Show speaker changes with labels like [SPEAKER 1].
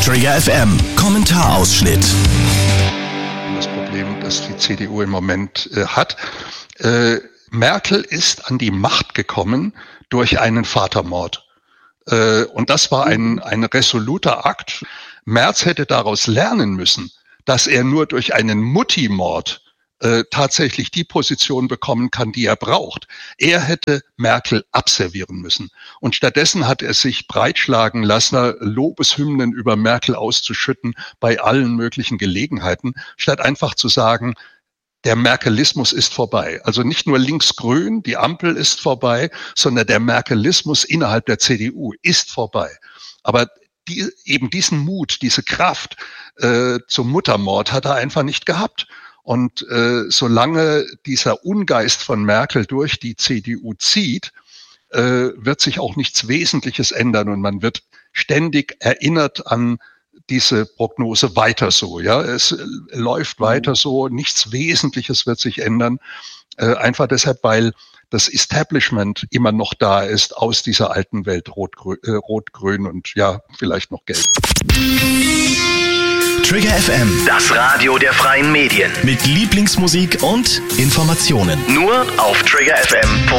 [SPEAKER 1] Trigger FM Kommentarausschnitt.
[SPEAKER 2] Das Problem, das die CDU im Moment hat. Merkel ist an die Macht gekommen durch einen Vatermord. Und das war ein resoluter Akt. Merz hätte daraus lernen müssen, dass er nur durch einen Mutti-Mord tatsächlich die Position bekommen kann, die er braucht. Er hätte Merkel abservieren müssen. Und stattdessen hat er sich breitschlagen lassen, Lobeshymnen über Merkel auszuschütten bei allen möglichen Gelegenheiten, statt einfach zu sagen, der Merkelismus ist vorbei. Also nicht nur linksgrün, die Ampel ist vorbei, sondern der Merkelismus innerhalb der CDU ist vorbei. Aber eben diesen Mut, diese Kraft zum Muttermord hat er einfach nicht gehabt. Und solange dieser Ungeist von Merkel durch die CDU zieht, wird sich auch nichts Wesentliches ändern. Und man wird ständig erinnert an diese Prognose weiter so. Ja, es läuft weiter so, nichts Wesentliches wird sich ändern. Einfach deshalb, weil das Establishment immer noch da ist aus dieser alten Welt, Rot-Grün und ja, vielleicht noch Gelb.
[SPEAKER 1] Trigger FM,
[SPEAKER 3] Das Radio der freien Medien.
[SPEAKER 1] mit Lieblingsmusik und Informationen.
[SPEAKER 3] Nur auf triggerfm.de.